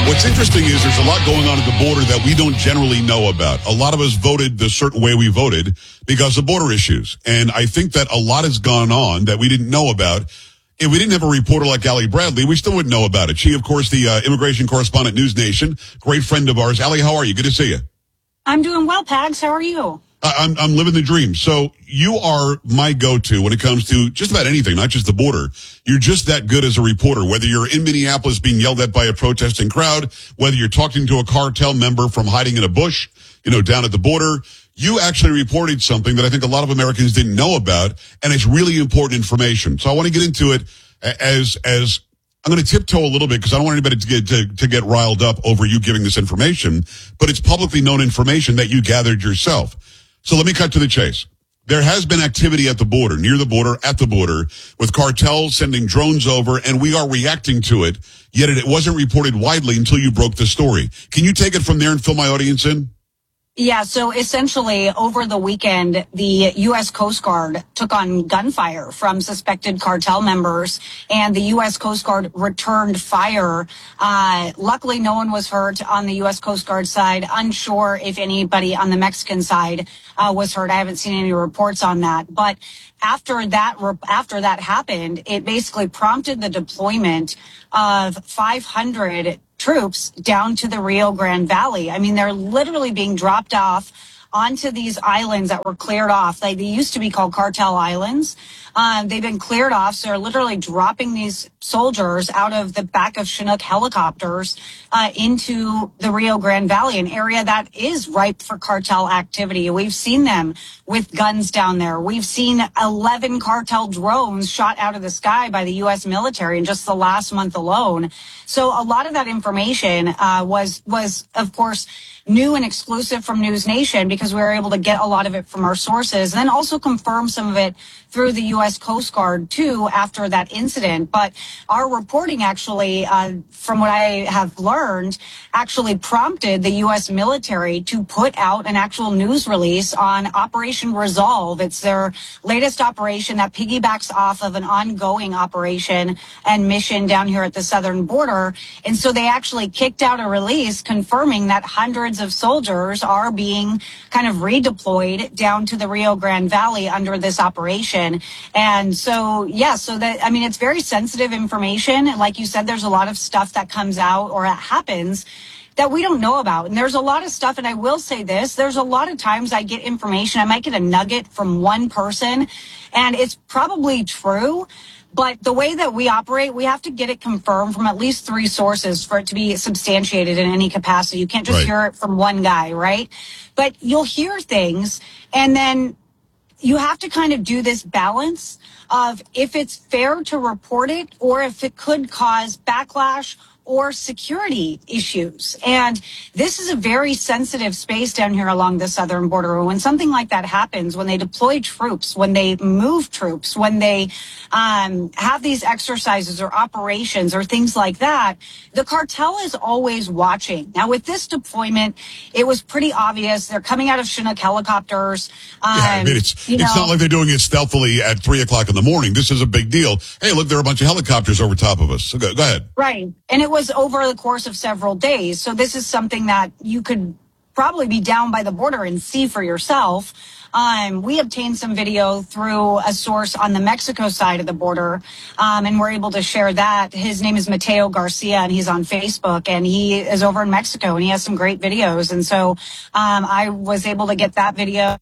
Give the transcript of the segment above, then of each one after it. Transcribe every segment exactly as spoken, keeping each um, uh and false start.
What's interesting is there's a lot going on at the border that we don't generally know about. A lot of us voted the certain way we voted because of border issues. And I think that a lot has gone on that we didn't know about. If we didn't have a reporter like Allie Bradley, we still wouldn't know about it. She, of course, the uh, immigration correspondent, News Nation, great friend of ours. Allie, how are you? Good to see you. I'm doing well, Pags. How are you? I'm, I'm living the dream. So you are my go-to when it comes to just about anything, not just the border. You're just that good as a reporter, whether you're in Minneapolis being yelled at by a protesting crowd, whether you're talking to a cartel member from hiding in a bush, you know, down at the border. You actually reported something that I think a lot of Americans didn't know about, and it's really important information. So I want to get into it as, as, I'm going to tiptoe a little bit because I don't want anybody to get to, to get riled up over you giving this information, but it's publicly known information that you gathered yourself. So let me cut to the chase. There has been activity at the border, near the border, at the border, with cartels sending drones over, and we are reacting to it, yet it wasn't reported widely until you broke the story. Can you take it from there and fill my audience in? Yeah, so essentially over the weekend, the U S Coast Guard took on gunfire from suspected cartel members, and the U S Coast Guard returned fire. Uh, luckily, no one was hurt on the U S Coast Guard side. Unsure if anybody on the Mexican side uh, was hurt. I haven't seen any reports on that. But after that, after that happened, it basically prompted the deployment of five hundred troops down to the Rio Grande Valley. I mean, they're literally being dropped off onto these islands that were cleared off. They, they used to be called cartel islands. Um, they've been cleared off, so they're literally dropping these soldiers out of the back of Chinook helicopters uh, into the Rio Grande Valley, an area that is ripe for cartel activity. We've seen them with guns down there. We've seen eleven cartel drones shot out of the sky by the U S military in just the last month alone. So a lot of that information uh, was, was, of course, new and exclusive from News Nation because we were able to get a lot of it from our sources and then also confirm some of it through the U S Coast Guard, too, after that incident. But our reporting actually, uh, from what I have learned, actually prompted the U S military to put out an actual news release on Operation Resolve. It's their latest operation that piggybacks off of an ongoing operation and mission down here at the southern border. And so they actually kicked out a release confirming that hundreds of soldiers are being kind of redeployed down to the Rio Grande Valley under this operation. And so, yeah, so that, I mean, it's very sensitive information. Like you said, there's a lot of stuff that comes out or that happens that we don't know about. And there's a lot of stuff, and I will say this, there's a lot of times I get information, I might get a nugget from one person, and it's probably true. But the way that we operate, we have to get it confirmed from at least three sources for it to be substantiated in any capacity. You can't just Right. hear it from one guy, right? But you'll hear things, and then you have to kind of do this balance of if it's fair to report it or if it could cause backlash or security issues. And this is a very sensitive space down here along the southern border. When something like that happens, when they deploy troops, when they move troops, when they um, have these exercises or operations or things like that, the cartel is always watching. Now, with this deployment, it was pretty obvious. They're coming out of Chinook helicopters. Um, Yeah, I mean, it's it's know, not like they're doing it stealthily at three o'clock in the morning. This is a big deal. Hey, look, there are a bunch of helicopters over top of us. So go, go ahead. Right. And it was over the course of several days. So this is something that you could probably be down by the border and see for yourself. Um, we obtained some video through a source on the Mexico side of the border, um, and we're able to share that. His name is Mateo Garcia, and he's on Facebook, and he is over in Mexico, and he has some great videos. And so um, I was able to get that video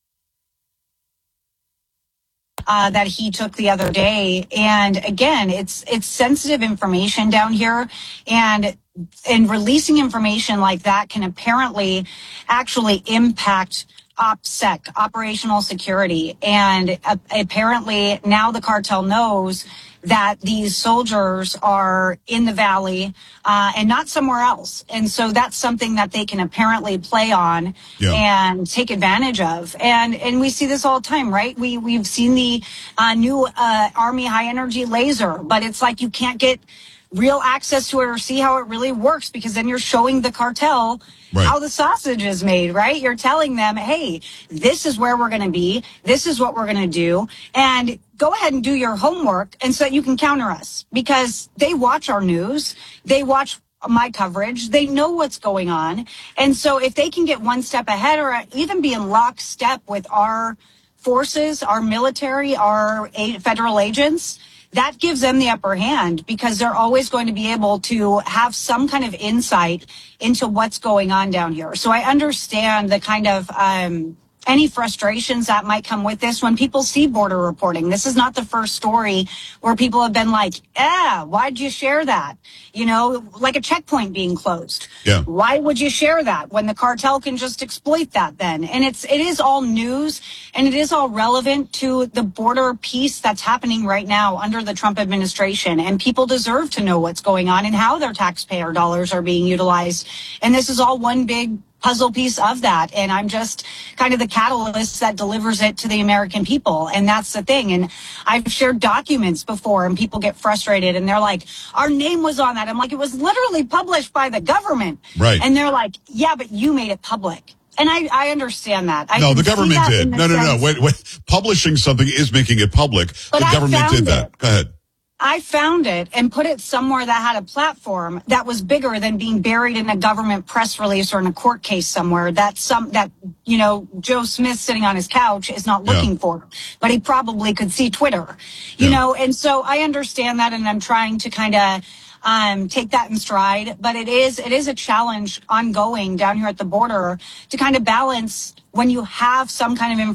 Uh, that he took the other day. And again, it's it's sensitive information down here, and and releasing information like that can apparently actually impact OPSEC, operational security. And uh, apparently now the cartel knows that these soldiers are in the valley uh, and not somewhere else. And so that's something that they can apparently play on Yeah. and take advantage of. And and we see this all the time, right? We, we've seen the uh, new uh, Army high energy laser, but it's like you can't get real access to it or see how it really works, because then you're showing the cartel Right. how the sausage is made, right? You're telling them, hey, this is where we're going to be. This is what we're going to do. And go ahead and do your homework, and so that you can counter us, because they watch our news. They watch my coverage. They know what's going on. And so if they can get one step ahead or even be in lockstep with our forces, our military, our federal agents, that gives them the upper hand because they're always going to be able to have some kind of insight into what's going on down here. So I understand the kind of um, any frustrations that might come with this when people see border reporting. This is not the first story where people have been like, ah, why'd you share that? You know, like a checkpoint being closed. Yeah. Why would you share that when the cartel can just exploit that then? And it's, it is all news and it is all relevant to the border piece that's happening right now under the Trump administration. And people deserve to know what's going on and how their taxpayer dollars are being utilized. And this is all one big puzzle piece of that. And I'm just kind of the catalyst that delivers it to the American people. And that's the thing. And I've shared documents before and people get frustrated and they're like, our name was on that. I'm like, it was literally published by the government. Right. And they're like, yeah, but you made it public. And I, I understand that. I no, the can see government that did. in the No, no, no. sense- Wait, wait. Publishing something is making it public. But the I government found did that. it. Go ahead. I found it and put it somewhere that had a platform that was bigger than being buried in a government press release or in a court case somewhere that some that, you know, Joe Smith sitting on his couch is not looking Yeah. for, but he probably could see Twitter, you Yeah. know, and so I understand that and I'm trying to kind of um, take that in stride, but it is, it is a challenge ongoing down here at the border to kind of balance when you have some kind of information